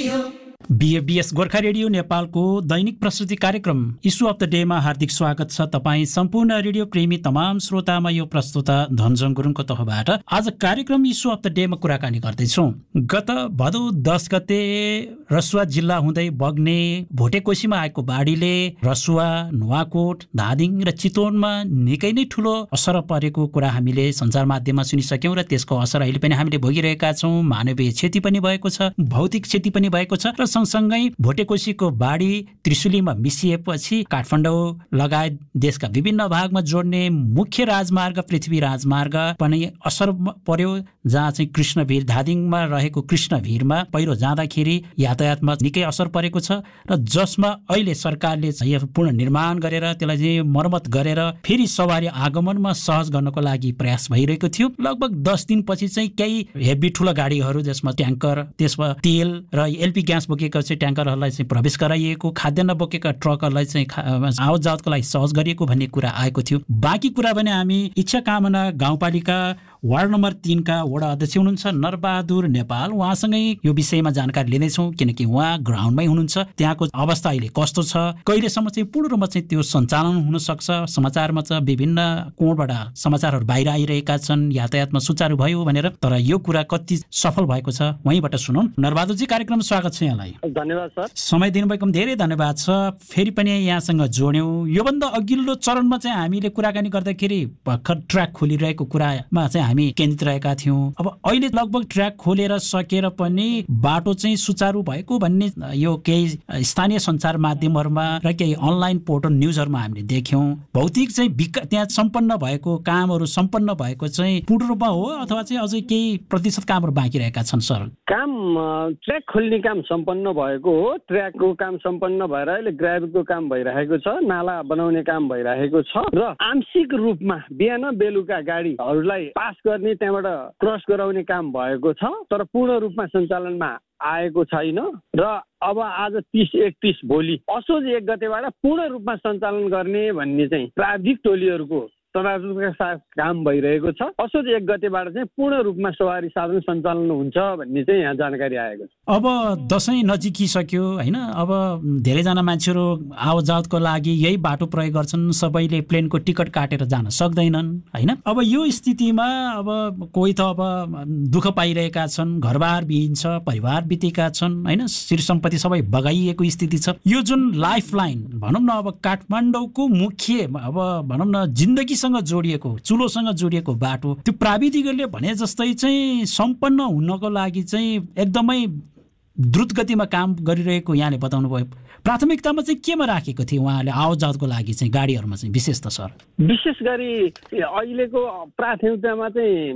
बीएबीएस Gorkha radio नेपालको दैनिक प्रस्तुति कार्यक्रम इस्यु अफ द डेमा हार्दिक स्वागत छ। तपाईँ सम्पूर्ण रेडियो प्रेमी तमाम श्रोतामा यो प्रस्तुता धनजङ गुरुङको तर्फबाट आज कार्यक्रम इस्यु अफ द डेमा कुराकानी गर्दैछौँ। गत भदौ 10 गते रसुवा जिल्ला हुँदै बग्ने भोटेकोसीमा आएको बाढीले रसुवा, नुवाकोट, धादिङ र चितवनमा निकै नै ठुलो असर परेको कुरा हामीले सञ्चार माध्यममा सुनिसक्यौँ र त्यसको असर अहिले पनि हामीले भोगिरहेका छौँ। मानवीय क्षति पनि भएको छ, भौतिक क्षति पनि भएको छ र सँगसँगै भोटेकोसीको बाढी त्रिशुलीमा मिसिएपछि काठमाडौँ लगायत देशका विभिन्न भागमा जोड्ने मुख्य राजमार्ग पृथ्वी राजमार्ग पनि असर पर्यो, जहाँ चाहिँ कृष्णभिर धादिङमा रहेको कृष्णभिरमा पहिरो जाँदाखेरि यातायातमा निकै असर परेको छ र जसमा अहिले सरकारले पुनर्निर्माण गरेर त्यसलाई चाहिँ मर्मत गरेर फेरि सवारी आगमनमा सहज गर्नको लागि प्रयास भइरहेको थियो। लगभग 10 दिनपछि चाहिँ केही हेभी ठुलो गाडीहरू जसमा ट्याङ्कर, त्यसमा तेल र एलपी ग्यास बोकेका चाहिँ ट्याङ्करहरूलाई चाहिँ प्रवेश गराइएको, खाद्यान्न बोकेका ट्रकहरूलाई चाहिँ आवत जावतको लागि सहज गरिएको भन्ने कुरा आएको थियो। बाँकी कुरा भने हामी इच्छा कामना गाउँपालिका वार्ड नम्बर 3 का वडा अध्यक्ष हुनुहुन्छ नरबहादुर नेपाल, उहाँसँगै यो विषयमा जानकारी लिनेछौँ किनकि उहाँ ग्राउन्डमै हुनुहुन्छ। त्यहाँको अवस्था अहिले कस्तो छ, कहिलेसम्म चाहिँ पूर्ण रूपमा चाहिँ त्यो सञ्चालन हुन सक्छ, समाचारमा चाहिँ विभिन्न कोणबाट समाचारहरू बाहिर आइरहेका छन्, यातायातमा सुचारू भयो भनेर, तर यो कुरा कति सफल भएको छ वहीँबाट सुनौँ। नरबहादुरजी, कार्यक्रम स्वागत छ यहाँलाई। धन्यवाद सर, समय दिनुभएकोमा धेरै धन्यवाद छ। फेरि पनि यहाँसँग जोड्यौँ। योभन्दा अघिल्लो चरणमा चाहिँ हामीले कुराकानी गर्दाखेरि भर्खर ट्र्याक खोलिरहेको कुरामा चाहिँ हामी केन्द्रित रहेका थियौँ। अब अहिले लगभग ट्र्याक खोलेर सकेर पनि बाटो चाहिँ सुचारू भएको भन्ने यो केही स्थानीय सञ्चार माध्यमहरूमा र केही अनलाइन पोर्टल न्युजहरूमा हामीले देख्यौँ। भौतिक चाहिँ त्यहाँ सम्पन्न भएको कामहरू सम्पन्न भएको चाहिँ पूर्ण रूपमा हो अथवा चाहिँ अझै केही प्रतिशत कामहरू बाँकी रहेका छन्? सर, काम ट्र्याक खोल्ने काम सम्पन्न भएको हो, ट्र्याकको काम सम्पन्न भएर अहिले ग्राभेलको काम भइरहेको छ, नाला बनाउने काम भइरहेको छ र आंशिक रूपमा बिहान बेलुका गाडीहरूलाई पास गर्ने त्यहाँबाट क्रस गराउने काम भएको छ, तर पूर्ण रूपमा सञ्चालनमा आएको छैन र अब आज 30-31 भोलि असोज 1 गतेबाट पूर्ण रूपमा सञ्चालन गर्ने भन्ने चाहिँ प्राविधिक टोलीहरूको तनाजुका साथ काम भइरहेको छ। असोज 1 गतेबाट चाहिँ पूर्ण रूपमा सवारी साधन सञ्चालन हुन्छ भन्ने चाहिँ यहाँ जानकारी आएको छ। अब दसैँ नजिकिसक्यो होइन, अब धेरैजना मान्छेहरू आवत जावतको लागि यही बाटो प्रयोग गर्छन्, सबैले प्लेनको टिकट काटेर जान सक्दैनन् होइन। अब यो स्थितिमा अब कोही त अब दुःख पाइरहेका छन्, घरबार विहीन छ, परिवार बितेका छन् होइन, श्री सम्पत्ति सबै बगाइएको स्थिति छ। यो जुन लाइफ लाइन भनौँ न, अब काठमाडौँको मुख्य अब भनौँ न जिन्दगी जोडिएको, चुलोसँग जोडिएको बाटो, त्यो प्राविधिकहरूले भने जस्तै चाहिँ सम्पन्न हुनको लागि चाहिँ एकदमै द्रुत गतिमा काम गरिरहेको यहाँले बताउनु भयो। प्राथमिकतामा चाहिँ केमा राखेको थियो उहाँले आवत जावतको लागि चाहिँ गाडीहरूमा चाहिँ विशेष त? सर, विशेष गरी अहिलेको प्राथमिकतामा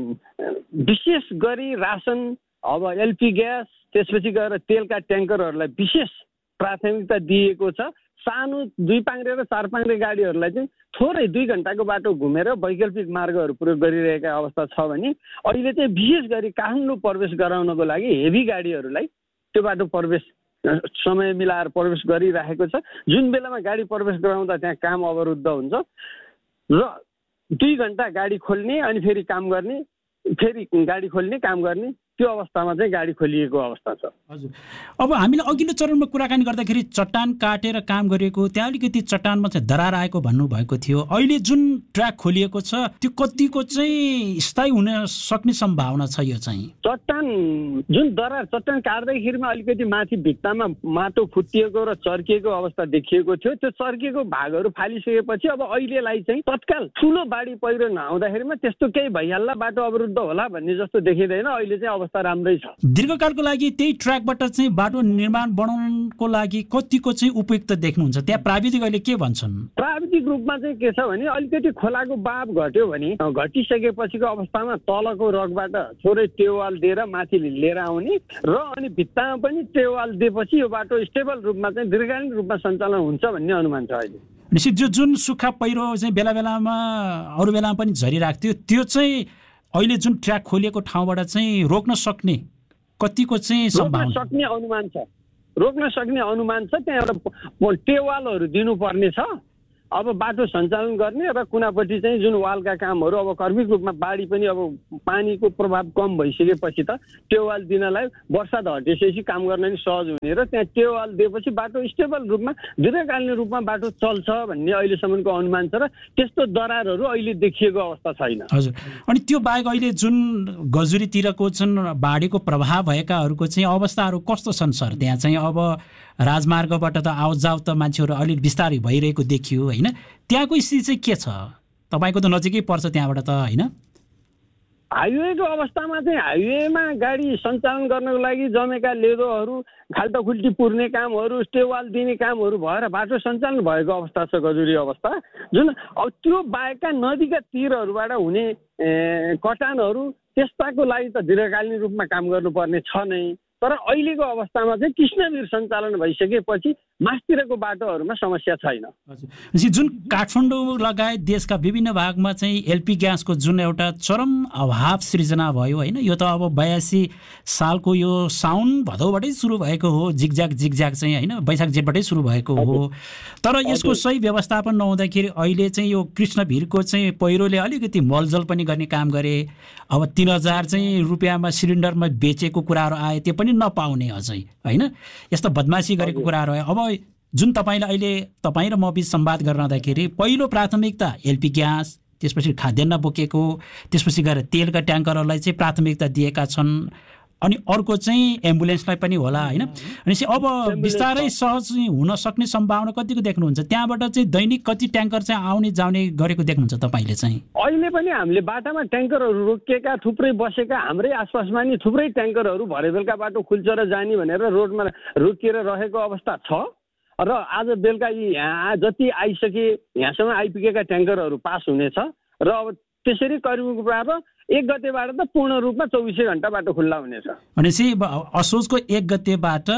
चाहिँ विशेष गरी रासन, अब एलपी ग्यास, त्यसपछि गएर तेलका ट्याङ्करहरूलाई विशेष प्राथमिकता दिएको छ। सानो 2 पाङ्ग्रे र 4 पाङ्ग्रे गाडीहरूलाई चाहिँ थोरै 2 घण्टाको बाटो घुमेर वैकल्पिक मार्गहरू प्रयोग गरिरहेका अवस्था छ भने अहिले चाहिँ विशेष गरी काठमाडौँ प्रवेश गराउनको लागि हेभी गाडीहरूलाई त्यो बाटो प्रवेश समय मिलाएर प्रवेश गरिरहेको छ। जुन बेलामा गाडी प्रवेश गराउँदा त्यहाँ काम अवरुद्ध हुन्छ र 2 घण्टा गाडी खोल्ने अनि फेरि काम गर्ने, फेरि गाडी खोल्ने काम गर्ने, त्यो अवस्थामा चाहिँ गाडी खोलिएको अवस्था छ। हजुर, अब हामीले अघिल्लो चरणमा कुराकानी गर्दाखेरि चट्टान काटेर काम गरिएको, त्यहाँ अलिकति चट्टानमा चाहिँ दरार आएको भन्नुभएको थियो। अहिले जुन ट्र्याक खोलिएको छ त्यो कतिको चाहिँ स्थायी हुन सक्ने सम्भावना छ? यो चाहिँ चट्टान जुन दरार चट्टान काट्दैखेरिमा अलिकति माथि भित्तामा माटो फुटिएको र चर्किएको अवस्था देखिएको थियो। त्यो चर्किएको भागहरू फालिसकेपछि अब अहिलेलाई चाहिँ तत्काल ठुलो बाढी पहिरो नआउँदाखेरिमा त्यस्तो केही भइहाल्ला, बाटो अवरुद्ध होला भन्ने जस्तो देखिँदैन। अहिले चाहिँ अवस्था राम्रै छ। दीर्घकालको लागि त्यही ट्र्याकबाट चाहिँ बाटो निर्माण बनाउनको लागि कतिको चाहिँ उपयुक्त देख्नुहुन्छ? त्यहाँ प्राविधिक अहिले के भन्छन्? प्राविधिक रूपमा चाहिँ के छ भने अलिकति खोलाको बाब घट्यो भने घटिसकेपछिको अवस्थामा तलको रगबाट थोरै टेवाल दिएर माथि लिएर आउने र अनि भित्तामा पनि टेवाल दिएपछि यो बाटो स्टेबल रूपमा चाहिँ दीर्घकालीन रूपमा सञ्चालन हुन्छ भन्ने अनुमान छ। अहिले निश्चित जो जुन सुक्खा पहिरो चाहिँ बेला बेलामा अरू बेलामा पनि झरिरहेको थियो त्यो चाहिँ अहिले जुन ट्र्याक खोलिएको ठाउँबाट चाहिँ रोक्न सक्ने कतिको चाहिँ सम्भावना? सक्ने अनुमान छ, रोक्न सक्ने अनुमान छ। त्यहाँ एउटा टेवालहरू दिनुपर्ने छ अब बाटो सञ्चालन गर्ने र कुनापट्टि चाहिँ जुन वालका कामहरू अब कर्मिक रूपमा बाढी पनि अब पानीको प्रभाव कम भइसकेपछि त टेवाल दिनलाई वर्षा हटेपछि काम गर्न नि सहज हुने र त्यहाँ टेवाल दिएपछि बाटो स्टेबल रूपमा दीर्घकालीन रूपमा बाटो चल्छ भन्ने अहिलेसम्मको अनुमान छ र त्यस्तो दरारहरू अहिले देखिएको अवस्था छैन। हजुर, अनि त्यो बाहेक अहिले जुन गजुरीतिरको जुन बाढीको प्रभाव भएकाहरूको चाहिँ अवस्थाहरू कस्तो छन् सर? त्यहाँ चाहिँ अब राजमार्गबाट त आउटजाउ त मान्छेहरू अलिक बिस्तारै भइरहेको देखियो होइन, त्यहाँको स्थिति चाहिँ के छ? तपाईँको त नजिकै पर्छ त्यहाँबाट त होइन? हाइवेको अवस्थामा चाहिँ हाइवेमा गाडी सञ्चालन गर्नको लागि जमेका लेदोहरू खाल्टाखुल्टी पुर्ने कामहरू टेवाल दिने कामहरू भएर बाटो सञ्चालन भएको अवस्था छ गजुरी अवस्था। जुन अब त्यो बाहेकका नदीका तीरहरूबाट हुने कटानहरू त्यस्ताको लागि त दीर्घकालीन रूपमा काम गर्नुपर्ने छ नै, तर अहिलेको अवस्थामा चाहिँ कृष्णवीर सञ्चालन भइसकेपछि मास्तिरको बाटोहरूमा समस्या छैन। हजुर, जुन काठमाडौँ लगायत देशका विभिन्न भागमा चाहिँ एलपी ग्यासको जुन एउटा चरम अभाव सृजना भयो होइन, यो त अब 82 सालको यो साउन भदौबाटै सुरु भएको हो, जिगज्याग चाहिँ होइन, वैशाख जेठबाटै सुरु भएको हो, तर यसको सही व्यवस्थापन नहुँदाखेरि अहिले चाहिँ यो कृष्णवीरको चाहिँ पहिरोले अलिकति मलजल पनि गर्ने काम गरे। अब 3000 चाहिँ रुपियाँमा सिलिन्डरमा बेचेको कुराहरू आए, त्यो पनि नपाउने अझै होइन, यस्तो बदमासी गरेको कुराहरू आयो। अब जुन तपाईँलाई अहिले तपाईँ र म बिच संवाद गर्दाखेरि पहिलो प्राथमिकता एलपी ग्यास, त्यसपछि खाद्यान्न बोकेको, त्यसपछि गएर तेलका ट्याङ्करहरूलाई चाहिँ प्राथमिकता दिएका छन्, अनि अर्को चाहिँ एम्बुलेन्सलाई पनि होला होइन। अनि अब बिस्तारै सहज हुन सक्ने सम्भावना कतिको देख्नुहुन्छ? त्यहाँबाट चाहिँ दैनिक कति ट्याङ्कर चाहिँ आउने जाने गरेको देख्नुहुन्छ तपाईँले चाहिँ? अहिले पनि हामीले बाटामा ट्याङ्करहरू रोकिएका थुप्रै बसेका हाम्रै आसपासमा नि थुप्रै ट्याङ्करहरू भरे बेलुका बाटो खुल्छ र जाने भनेर रोडमा रोकिएर रहेको अवस्था छ र आज बेलुका यहाँ जति आइसके यहाँसम्म आइपुगेका ट्याङ्करहरू पास हुनेछ र अब त्यसरी करिबको प्रारम्भ 1 गतेबाट त पूर्ण रूपमा 24 घण्टा बाटो खुल्ला हुनेछ। भनेपछि असोजको 1 गतेबाट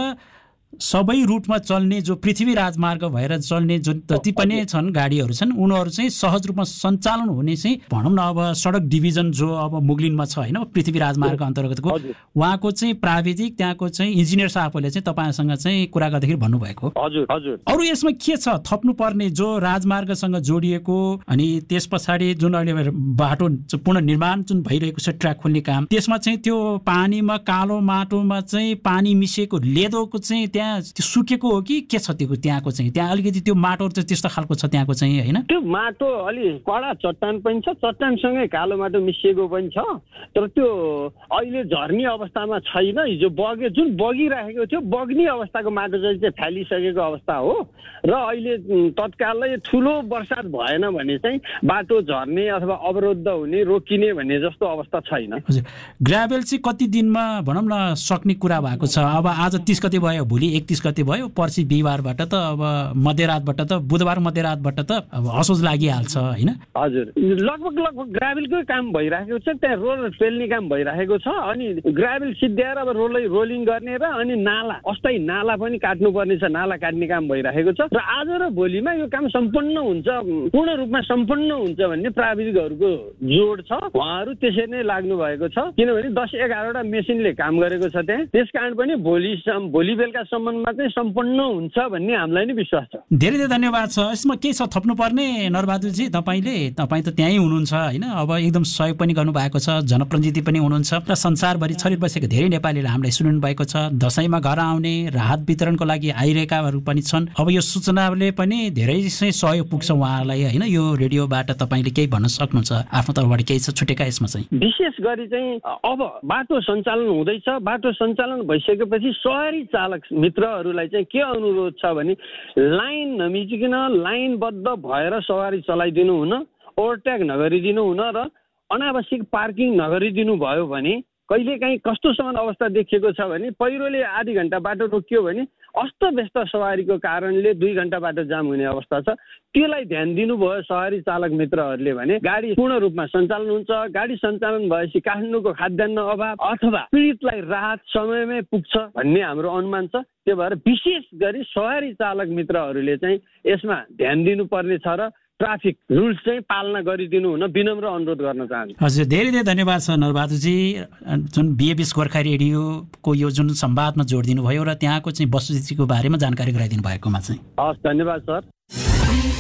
सबै रुटमा चल्ने जो पृथ्वी राजमार्ग भएर चल्ने जुन जति पनि छन् गाडीहरू छन् उनीहरू चाहिँ सहज रूपमा सञ्चालन हुने चाहिँ भनौँ न अब सडक डिभिजन जो अब मुगलिनमा छ होइन, पृथ्वी राजमार्ग अन्तर्गतको उहाँको चाहिँ प्राविधिक त्यहाँको चाहिँ इन्जिनियर साहबले चाहिँ तपाईँसँग चाहिँ कुरा गर्दाखेरि भन्नुभएको। हजुर हजुर। अरू यसमा के छ थप्नुपर्ने जो राजमार्गसँग जोडिएको, अनि त्यस पछाडि जुन अहिले बाटो पुनर्निर्माण जुन भइरहेको छ ट्र्याक खोल्ने काम, त्यसमा चाहिँ त्यो पानीमा कालो माटोमा चाहिँ पानी मिसिएको लेदोको चाहिँ त्यहाँ त्यो सुकेको हो कि के छ त्यो त्यहाँको चाहिँ? त्यहाँ अलिकति त्यो माटो चाहिँ त्यस्तो खालको छ त्यहाँको चाहिँ होइन? त्यो माटो अलि कडा चट्टान पनि छ, चट्टानसँगै कालो माटो मिसिएको पनि छ, तर त्यो अहिले झर्ने अवस्थामा छैन। हिजो जुन बगिरहेको थियो बग्ने अवस्थाको माटो चाहिँ फालिसकेको अवस्था हो र अहिले तत्कालै ठुलो बर्सात भएन भने चाहिँ बाटो झर्ने अथवा अवरुद्ध हुने रोकिने भन्ने जस्तो अवस्था छैन। हजुर, ग्राभेल चाहिँ कति दिनमा भनौँ न सक्ने कुरा भएको छ? अब आज 30 गते भयो, भोलि 31 गते भयो, पर्सि बिहिबारबाट त अब मध्यरातबाट त बुधबार मध्यरातबाट त अब असोज लागिहाल्छ होइन? हजुर, लगभग ग्राभेलकै काम भइरहेको छ, त्यहाँ रोलर पेल्ने काम भइरहेको छ, अनि ग्राभेल सिद्ध्याएर अब रोलिङ गर्ने र अनि नाला अस्थायी नाला पनि काट्नुपर्ने छ, नाला काट्ने काम भइरहेको छ र आज र भोलिमा यो काम सम्पन्न हुन्छ, पूर्ण रूपमा सम्पन्न हुन्छ भन्ने प्राविधिकहरूको जोड छ। उहाँहरू त्यसरी नै लाग्नु भएको छ, किनभने 10-11वटा मेसिनले काम गरेको छ त्यहाँ, त्यसकारण पनि भोलि बेलुका सम्ममा चाहिँ सम्पन्न हुन्छ भन्ने हामीलाई नै विश्वास छ। धेरै धेरै धन्यवाद छ। यसमा के छ थप्नुपर्ने नरबहादुरजी? तपाईँ त त्यहीँ हुनुहुन्छ होइन, अब एकदम सहयोग पनि गर्नुभएको छ, जनप्रतिनिधि पनि हुनुहुन्छ र संसारभरि छरित बसेका धेरै नेपालीले हामीलाई सुनिनु भएको छ। दसैँमा घर आउने राहत वितरणको लागि आइरहेकाहरू पनि छन्। अब यो सूचनाले पनि धेरै चाहिँ सहयोग पुग्छ उहाँहरूलाई होइन। यो रेडियोबाट तपाईँले केही भन्न सक्नुहुन्छ आफ्नो तर्फबाट केही छ छुटेका यसमा चाहिँ? विशेष गरी चाहिँ अब बाटो सञ्चालन हुँदैछ, बाटो सञ्चालन भइसकेपछि सहरी चालक मित्रहरूलाई चाहिँ के अनुरोध छ भने लाइन नमिचिकन लाइनबद्ध भएर सवारी चलाइदिनु हुन, ओभरटेक नगरिदिनु हुन र अनावश्यक पार्किङ नगरिदिनु भयो भने कहिलेकाहीँ कस्तोसम्म अवस्था देखिएको छ भने पहिरोले आधी घण्टा बाटो रोकियो भने अस्तव्यस्त सवारीको कारणले 2 घण्टा बाटो जाम हुने अवस्था छ। त्यसलाई ध्यान दिनुभयो सहरी चालक मित्रहरूले भने गाडी पूर्ण रूपमा सञ्चालन हुन्छ। गाडी सञ्चालन भएपछि काठमाडौँको खाद्यान्न अभाव अथवा पीडितलाई राहत समयमै पुग्छ भन्ने हाम्रो अनुमान छ। त्यो भएर विशेष गरी सवारी चालक मित्रहरूले चाहिँ यसमा ध्यान दिनुपर्ने छ र ट्राफिक रुल्स चाहिँ पालना गरिदिनु हुन विनम्र अनुरोध गर्न चाहन्छु। हजुर, धेरै धेरै धन्यवाद छ नरबहादुरजी, जुन बिएबिएस गोर्खा रेडियोको यो जुन संवादमा जोड दिनुभयो र त्यहाँको चाहिँ वस्तुस्थितिको बारेमा जानकारी गराइदिनु भएकोमा चाहिँ। हस्, धन्यवाद सर।